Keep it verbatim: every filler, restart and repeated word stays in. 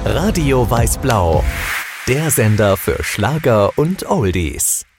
Radio Weiß-Blau, der Sender für Schlager und Oldies.